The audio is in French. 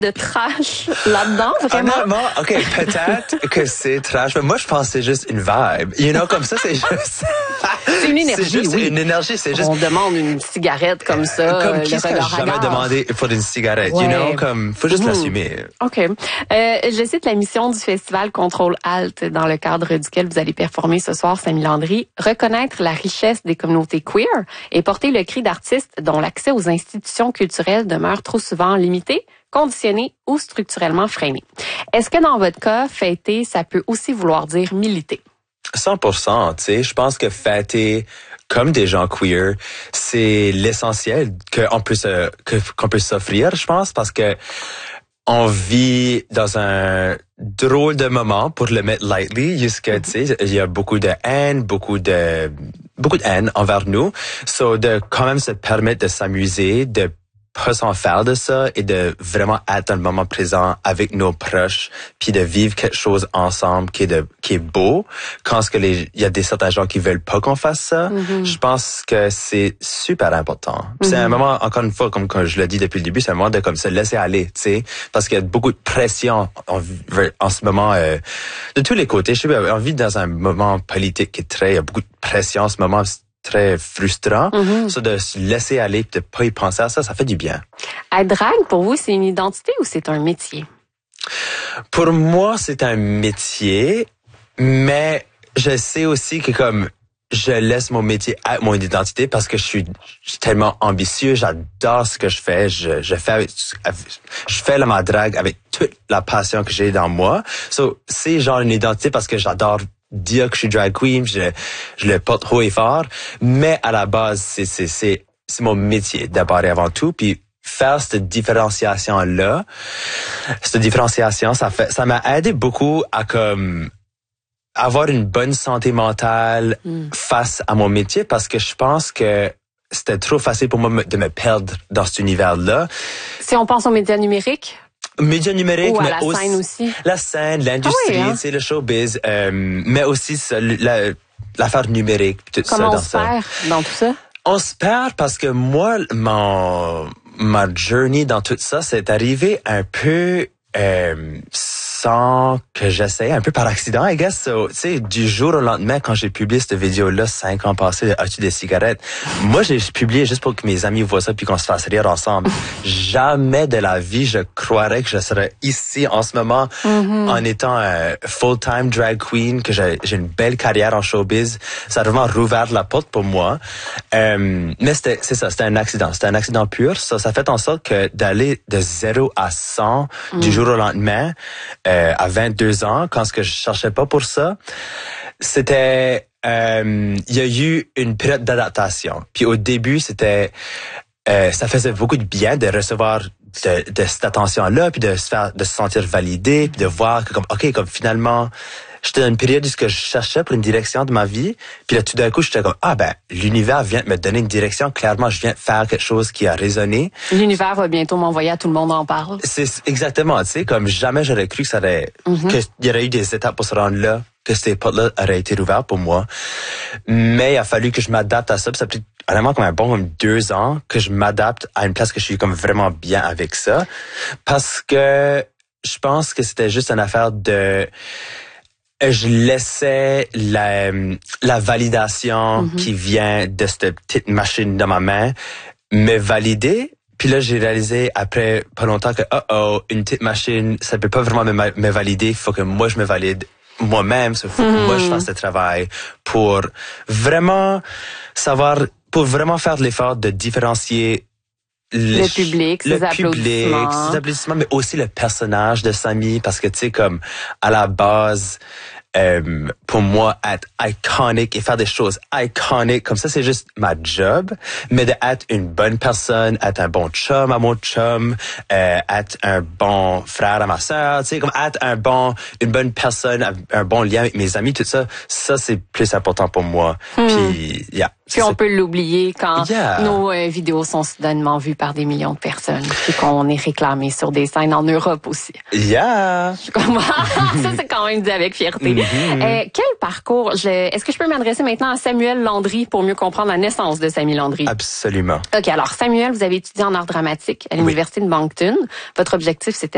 de trash là-dedans, vraiment? Honnêtement, OK, peut-être que c'est trash, mais moi, je pense que c'est juste une vibe. You know, comme ça, c'est juste... C'est une énergie, c'est juste oui. une énergie, c'est juste... On demande une cigarette comme ça. Comme qui serait jamais demandé pour une cigarette, you know, comme, faut juste l'assumer. OK. Je cite la mission du festival Contrôle Alt, dans le cadre duquel vous allez performer ce soir, Samy Landry, reconnaître la richesse des communautés queer et porter le cri d'artistes dont l'accès aux institutions culturelles demeure trop souvent limité, conditionné ou structurellement freiné. Est-ce que dans votre cas, fêter, ça peut aussi vouloir dire militer? 100%, tu sais, je pense que fêter comme des gens queer, c'est l'essentiel qu'on peut s'offrir, je pense, parce que on vit dans un drôle de moment, pour le mettre lightly, jusqu'à, tu sais, il y a beaucoup de haine envers nous. So, de quand même se permettre de s'amuser, de pas s'en faire de ça et de vraiment être dans le moment présent avec nos proches, puis de vivre quelque chose ensemble qui est beau. Quand il y a certains gens qui veulent pas qu'on fasse ça, je pense que c'est super important. C'est un moment, encore une fois, comme je l'ai dit depuis le début, c'est un moment de comme se laisser aller, tu sais, parce qu'il y a beaucoup de pression en ce moment de tous les côtés. Je sais pas, on vit dans un moment politique qui il y a beaucoup de pression en ce moment. Très frustrant. Ça, de se laisser aller et de pas y penser à ça, ça fait du bien. Être drague, pour vous, c'est une identité ou c'est un métier? Pour moi, c'est un métier, mais je sais aussi que comme je laisse mon métier être mon identité parce que je suis tellement ambitieux, j'adore ce que je fais, je fais ma drague avec toute la passion que j'ai dans moi. So, c'est genre une identité parce que j'adore dire que je suis drag queen, je le porte haut et fort, mais à la base, c'est mon métier d'abord et avant tout, puis faire cette différenciation, ça m'a aidé beaucoup à comme avoir une bonne santé mentale face à mon métier, parce que je pense que c'était trop facile pour moi de me perdre dans cet univers-là. Si on pense aux médias numériques? Médias numériques, mais la scène aussi. La scène, l'industrie, tu sais, le showbiz, mais aussi l'affaire numérique, tout ça. Comment on se perd dans tout ça? On se perd parce que moi, ma journey dans tout ça, c'est arrivé un peu sans que j'essaie, un peu par accident, I guess. So, tu sais, du jour au lendemain, quand j'ai publié cette vidéo-là, 5 ans passés, as-tu des cigarettes? Moi, j'ai publié juste pour que mes amis voient ça puis qu'on se fasse rire ensemble. Jamais de la vie, je croirais que je serais ici en ce moment en étant full-time drag queen, que j'ai une belle carrière en showbiz. Ça a vraiment rouvert la porte pour moi. Mais c'était un accident. C'était un accident pur. Ça fait en sorte que d'aller de 0 à 100 du jour au lendemain, à 22 ans, quand je cherchais pas pour ça, c'était, il y a eu une période d'adaptation. Puis au début, c'était, ça faisait beaucoup de bien de recevoir de cette attention-là, puis de se sentir validé, puis de voir que comme finalement, j'étais dans une période où je cherchais pour une direction de ma vie, puis là tout d'un coup j'étais comme l'univers vient de me donner une direction, clairement je viens de faire quelque chose qui a résonné. L'univers va bientôt m'envoyer à Tout le monde en parle. C'est exactement, tu sais, comme jamais j'aurais cru qu'il y aurait eu des étapes pour se rendre là, que ces portes-là auraient été ouvertes pour moi. Mais il a fallu que je m'adapte à ça, puis ça a pris vraiment comme 2 ans que je m'adapte à une place que je suis comme vraiment bien avec ça, parce que je pense que c'était juste une affaire de je laissais la validation qui vient de cette petite machine dans ma main me valider. Puis là, j'ai réalisé après pas longtemps que une petite machine, ça peut pas vraiment me valider. Il faut que moi, je me valide moi-même. Il faut que moi, je fasse le travail pour vraiment faire l'effort de différencier le public, ses applaudissements, mais aussi le personnage de Samy, parce que tu sais, comme à la base, pour moi, être iconique et faire des choses iconiques, comme ça, c'est juste ma job, mais d'être une bonne personne, être un bon chum à mon chum, être un bon frère à ma sœur, tu sais, comme être une bonne personne, un bon lien avec mes amis, tout ça, c'est plus important pour moi. Puis, Puis on peut l'oublier quand nos vidéos sont soudainement vues par des millions de personnes, puis qu'on est réclamé sur des scènes en Europe aussi. Yeah! Je comprends. Ça, c'est quand même dit avec fierté. Quel parcours? Est-ce que je peux m'adresser maintenant à Samuel Landry pour mieux comprendre la naissance de Samy Landry? Absolument. OK, alors Samuel, vous avez étudié en art dramatique à l'Université de Moncton. Votre objectif, c'était